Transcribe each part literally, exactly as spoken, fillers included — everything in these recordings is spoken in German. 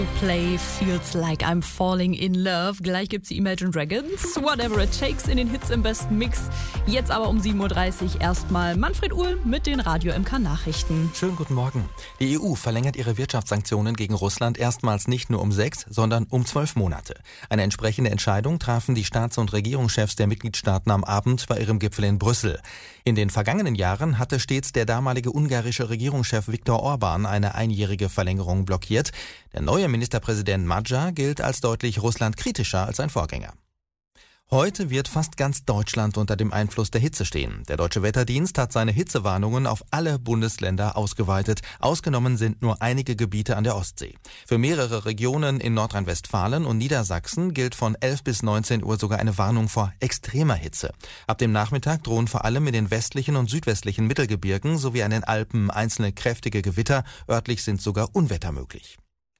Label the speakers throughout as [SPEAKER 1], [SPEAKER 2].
[SPEAKER 1] Play Feels Like I'm Falling in Love. Gleich gibt's die Imagine Dragons. Whatever It Takes in den Hits im besten Mix. Jetzt aber um sieben Uhr dreißig erstmal Manfred Uhl mit den Radio M K Nachrichten.
[SPEAKER 2] Schönen guten Morgen. Die E U verlängert ihre Wirtschaftssanktionen gegen Russland erstmals nicht nur um sechs, sondern um zwölf Monate. Eine entsprechende Entscheidung trafen die Staats- und Regierungschefs der Mitgliedstaaten am Abend bei ihrem Gipfel in Brüssel. In den vergangenen Jahren hatte stets der damalige ungarische Regierungschef Viktor Orban eine einjährige Verlängerung blockiert. Der neue Ministerpräsident Magyar gilt als deutlich russlandkritischer als sein Vorgänger. Heute wird fast ganz Deutschland unter dem Einfluss der Hitze stehen. Der Deutsche Wetterdienst hat seine Hitzewarnungen auf alle Bundesländer ausgeweitet. Ausgenommen sind nur einige Gebiete an der Ostsee. Für mehrere Regionen in Nordrhein-Westfalen und Niedersachsen gilt von elf bis neunzehn Uhr sogar eine Warnung vor extremer Hitze. Ab dem Nachmittag drohen vor allem in den westlichen und südwestlichen Mittelgebirgen sowie an den Alpen einzelne kräftige Gewitter. Örtlich sind sogar Unwetter möglich.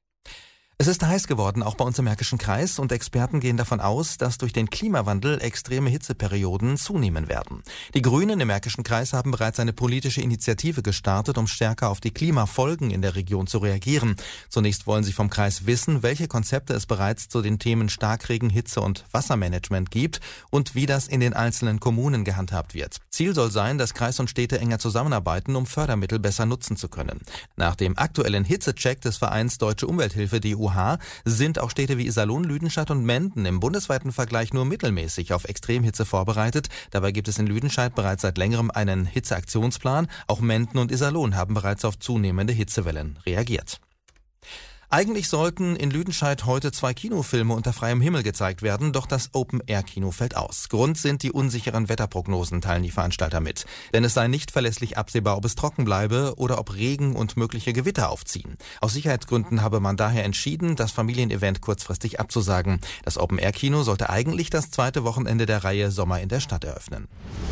[SPEAKER 2] Es ist heiß geworden, auch bei uns im Märkischen Kreis, und Experten gehen davon aus, dass durch den Klimawandel extreme Hitzeperioden zunehmen werden. Die Grünen im Märkischen Kreis haben bereits eine politische Initiative gestartet, um stärker auf die Klimafolgen in der Region zu reagieren. Zunächst wollen sie vom Kreis wissen, welche Konzepte es bereits zu den Themen Starkregen, Hitze und Wassermanagement gibt und wie das in den einzelnen Kommunen gehandhabt wird. Ziel soll sein, dass Kreis und Städte enger zusammenarbeiten, um Fördermittel besser nutzen zu können. Nach dem aktuellen Hitzecheck des Vereins Deutsche Umwelthilfe D U H sind auch Städte wie Iserlohn, Lüdenscheid und Menden im bundesweiten Vergleich nur mittelmäßig auf Extremhitze vorbereitet. Dabei gibt es in Lüdenscheid bereits seit längerem einen Hitzeaktionsplan. Auch Menden und Iserlohn haben bereits auf zunehmende Hitzewellen reagiert. Eigentlich sollten in Lüdenscheid heute zwei Kinofilme unter freiem Himmel gezeigt werden, doch das Open-Air-Kino fällt aus. Grund sind die unsicheren Wetterprognosen, teilen die Veranstalter mit. Denn es sei nicht verlässlich absehbar, ob es trocken bleibe oder ob Regen und mögliche Gewitter aufziehen. Aus Sicherheitsgründen habe man daher entschieden, das Familienevent kurzfristig abzusagen. Das Open-Air-Kino sollte eigentlich das zweite Wochenende der Reihe Sommer in der Stadt eröffnen.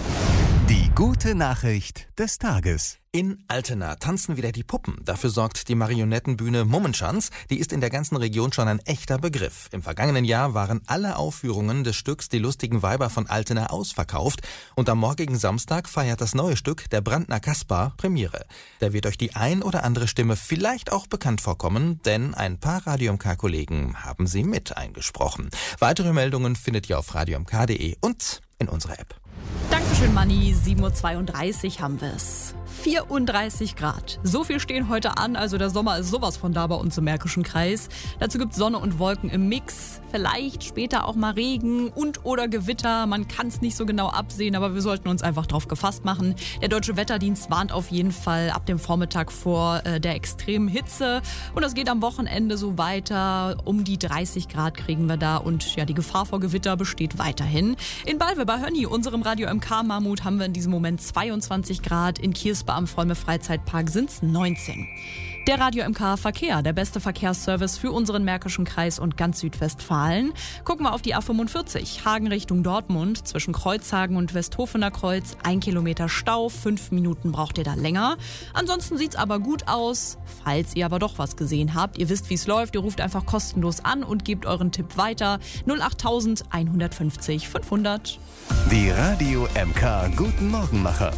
[SPEAKER 3] Die gute Nachricht des Tages.
[SPEAKER 2] In Altena tanzen wieder die Puppen. Dafür sorgt die Marionettenbühne Mummenschanz. Die ist in der ganzen Region schon ein echter Begriff. Im vergangenen Jahr waren alle Aufführungen des Stücks Die lustigen Weiber von Altena ausverkauft. Und am morgigen Samstag feiert das neue Stück Der Brandner Kaspar Premiere. Da wird euch die ein oder andere Stimme vielleicht auch bekannt vorkommen, denn ein paar Radio M K-Kollegen haben sie mit eingesprochen. Weitere Meldungen findet ihr auf radio m k punkt de und in unserer App.
[SPEAKER 1] Dankeschön, Manni. sieben Uhr zweiunddreißig haben wir es. vierunddreißig Grad. So viel stehen heute an, also der Sommer ist sowas von da bei uns im Märkischen Kreis. Dazu gibt es Sonne und Wolken im Mix. Vielleicht später auch mal Regen und oder Gewitter. Man kann es nicht so genau absehen, aber wir sollten uns einfach drauf gefasst machen. Der Deutsche Wetterdienst warnt auf jeden Fall ab dem Vormittag vor äh, der extremen Hitze. Und das geht am Wochenende so weiter. Um die dreißig Grad kriegen wir da und ja, die Gefahr vor Gewitter besteht weiterhin. In Balve bei Hönni, unserem Radio M K-Mammut, haben wir in diesem Moment zweiundzwanzig Grad. In Kiersba am Volme Freizeitpark sind es neunzehn. Der Radio M K Verkehr, der beste Verkehrsservice für unseren Märkischen Kreis und ganz Südwestfalen. Gucken wir auf die A fünfundvierzig, Hagen Richtung Dortmund, zwischen Kreuzhagen und Westhofener Kreuz. Ein Kilometer Stau, fünf Minuten braucht ihr da länger. Ansonsten sieht's aber gut aus. Falls ihr aber doch was gesehen habt, ihr wisst, wie es läuft, ihr ruft einfach kostenlos an und gebt euren Tipp weiter. null acht eins fünf null fünfhundert.
[SPEAKER 3] Die Radio M K Guten Morgenmacher.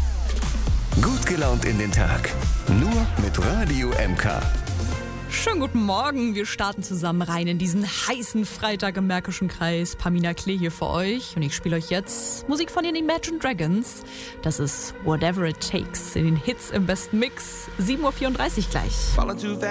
[SPEAKER 3] Gut gelaunt in den Tag. Nur mit Radio M K.
[SPEAKER 1] Schönen guten Morgen. Wir starten zusammen rein in diesen heißen Freitag im Märkischen Kreis. Pamina Klee hier für euch. Und ich spiele euch jetzt Musik von den Imagine Dragons. Das ist Whatever It Takes in den Hits im besten Mix. sieben Uhr vierunddreißig gleich.